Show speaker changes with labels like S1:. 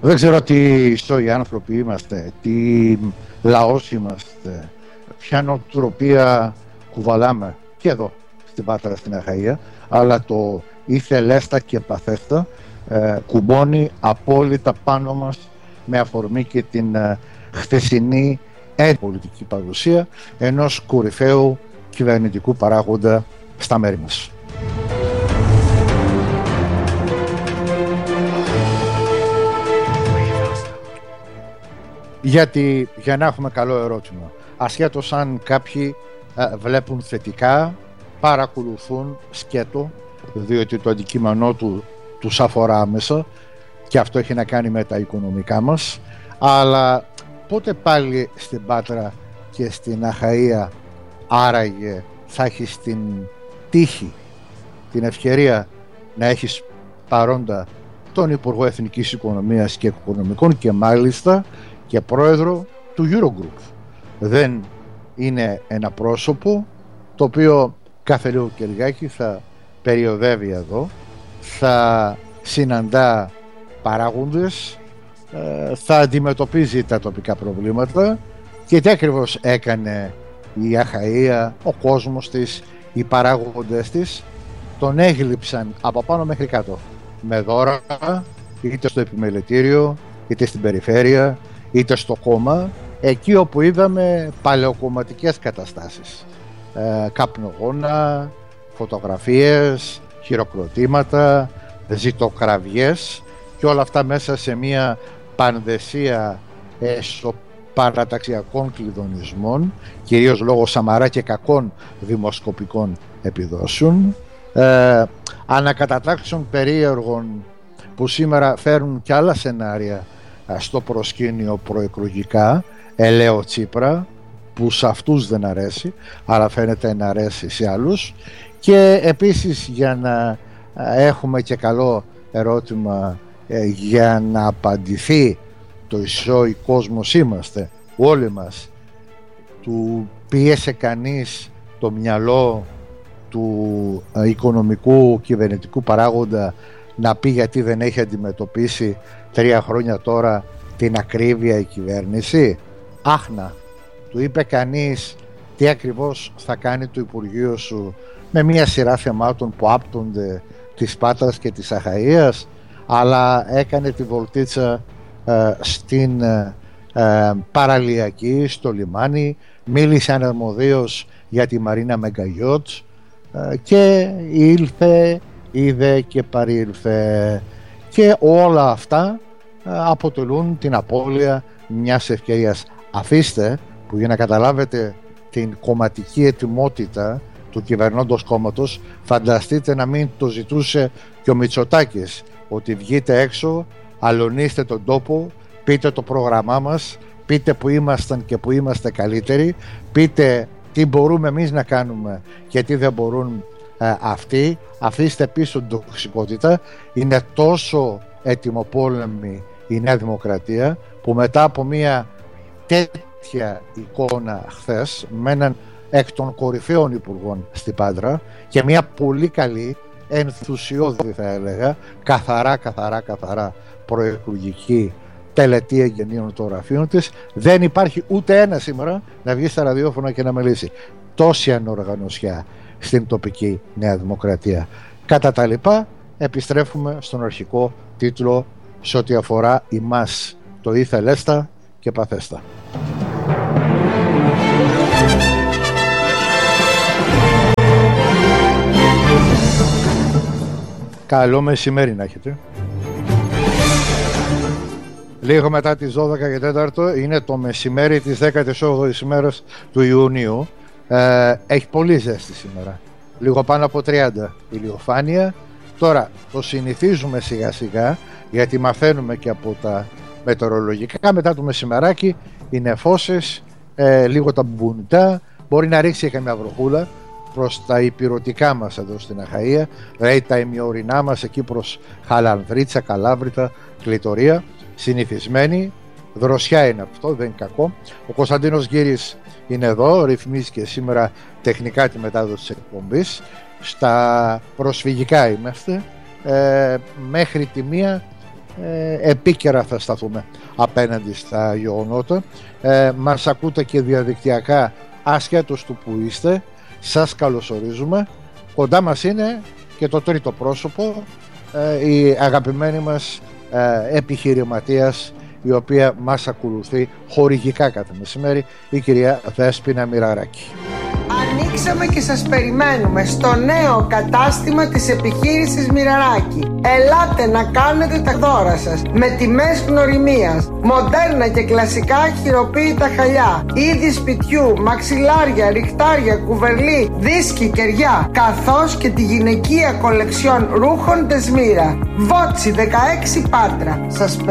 S1: Δεν ξέρω τι ιστοί άνθρωποι είμαστε, τι λαός είμαστε, ποια νοοτροπία κουβαλάμε και εδώ στην Πάτρα, στην Αχαΐα, αλλά το ήθελέστα και παθέστα κουμπώνει απόλυτα πάνω μας με αφορμή και την χθεσινή πολιτική παρουσία ενός κορυφαίου κυβερνητικού παράγοντα στα μέρη μας. Γιατί για να έχουμε καλό ερώτημα, ασχέτως αν κάποιοι βλέπουν θετικά, παρακολουθούν σκέτο, διότι το αντικείμενό τους αφορά άμεσα και αυτό έχει να κάνει με τα οικονομικά μας, αλλά πότε πάλι στην Πάτρα και στην Αχαΐα άραγε θα έχεις την τύχη, την ευκαιρία να έχεις παρόντα τον Υπουργό Εθνικής Οικονομίας και Οικονομικών και μάλιστα και πρόεδρο του Eurogroup. Δεν είναι ένα πρόσωπο το οποίο κάθε λίγο και λιγάκι θα περιοδεύει εδώ, θα συναντά παράγοντες, θα αντιμετωπίζει τα τοπικά προβλήματα και τι ακριβώς έκανε η Αχαΐα, ο κόσμος της, οι παράγοντες της τον έγλειψαν από πάνω μέχρι κάτω με δώρα, είτε στο επιμελητήριο, είτε στην περιφέρεια, είτε στο κόμμα, εκεί όπου είδαμε παλαιοκομματικές καταστάσεις, καπνογόνα, φωτογραφίες, χειροκροτήματα, ζητοκραυγές και όλα αυτά μέσα σε μια πανδεσία παραταξιακών κλειδονισμών, κυρίως λόγω Σαμαρά και κακών δημοσκοπικών επιδόσεων, ανακατατάξεων περίεργων που σήμερα φέρουν και άλλα σενάρια στο προσκήνιο προεκλογικά, ελέω Τσίπρα, που σε αυτούς δεν αρέσει, αλλά φαίνεται να αρέσει σε άλλους. Και επίσης, για να έχουμε και καλό ερώτημα για να απαντηθεί το ισόη κόσμος είμαστε όλοι μας, του πίεσε κανείς το μυαλό του οικονομικού κυβερνητικού παράγοντα να πει γιατί δεν έχει αντιμετωπίσει 3 χρόνια τώρα την ακρίβεια η κυβέρνηση? Άχνα, του είπε κανείς τι ακριβώς θα κάνει το Υπουργείο σου με μια σειρά θεμάτων που άπτονται της Πάτρας και της Αχαΐας, αλλά έκανε τη βολτίτσα στην παραλιακή, στο λιμάνι, μίλησε αναρμοδίως για τη Μαρίνα Μεγκαγιότ και ήλθε, είδε και παρήλθε, και όλα αυτά αποτελούν την απώλεια μιας ευκαιρίας. Αφήστε που, για να καταλάβετε την κομματική ετοιμότητα του κυβερνώντος κόμματος, φανταστείτε να μην το ζητούσε και ο Μητσοτάκης, ότι βγείτε έξω, αλωνίστε τον τόπο, πείτε το πρόγραμμά μας, πείτε που ήμασταν και που είμαστε καλύτεροι, πείτε τι μπορούμε εμείς να κάνουμε και τι δεν μπορούν αυτοί, αφήστε πίσω την τοξικότητα. Είναι τόσο ετοιμοπόλεμη η Νέα Δημοκρατία που μετά από μια τέτοια εικόνα χθες, με έναν εκ των κορυφαίων υπουργών στην Πάτρα και μια πολύ καλή, ενθουσιώδη θα έλεγα, καθαρά προεκλογική τελετή εγγενείων των γραφείων της, δεν υπάρχει ούτε ένα σήμερα να βγει στα ραδιόφωνα και να μιλήσει. Τόση ανοργανωσιά στην τοπική Νέα Δημοκρατία. Κατά τα λοιπά, επιστρέφουμε στον αρχικό τίτλο σε ό,τι αφορά εμάς, το ήθελέστα και παθέστα. Καλό μεσημέρι να έχετε. Λίγο μετά τις 12 και 4 είναι το μεσημέρι της 18ης ημέρας του Ιουνίου. Έχει πολύ ζέστη σήμερα, λίγο πάνω από 30 ηλιοφάνεια. Τώρα το συνηθίζουμε σιγά σιγά, γιατί μαθαίνουμε και από τα μετεωρολογικά. Μετά το μεσημεράκι οι νεφώσεις, λίγο τα μπουνιτά, μπορεί να ρίξει και μια βροχούλα προς τα υπηρωτικά μας εδώ στην Αχαΐα, δηλαδή τα ημιορεινά μας εκεί προς Χαλανδρίτσα, Καλάβρητα, Κλειτορία. Συνηθισμένη δροσιά είναι αυτό, δεν είναι κακό. Ο Κωνσταντίνος Γύρης είναι εδώ, ρυθμίζει και σήμερα τεχνικά τη μετάδοση της εκπομπής. Στα προσφυγικά είμαστε, μέχρι τη 1 επίκαιρα θα σταθούμε απέναντι στα γεγονότα. Μας ακούτε και διαδικτυακά, ασχέτως του που είστε. Σας καλωσορίζουμε. Κοντά μας είναι και το τρίτο πρόσωπο, η αγαπημένη μας επιχειρηματίας, η οποία μας ακολουθεί χορηγικά κάθε μεσημέρι, η κυρία Δέσποινα Μοιραράκη.
S2: Ανοίξαμε και σας περιμένουμε στο νέο κατάστημα της επιχείρησης Μοιραράκη. Ελάτε να κάνετε τα δώρα σας με τιμές γνωριμίας, μοντέρνα και κλασικά χειροποίητα χαλιά, είδη σπιτιού, μαξιλάρια, ριχτάρια, κουβερλί, δίσκοι, κεριά, καθώς και τη γυναικεία κολεξιόν ρούχων Τεσμύρα. Βότσι 16 Πάτρα. Σας